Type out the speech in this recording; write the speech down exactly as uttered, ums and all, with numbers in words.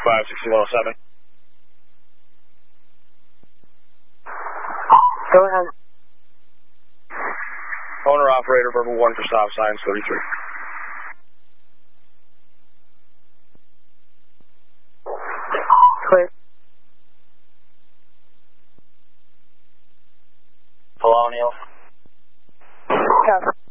five six one oh seven. Go ahead. Owner operator, verbal one for stop signs thirty-three. Clear. Colonial. Copy.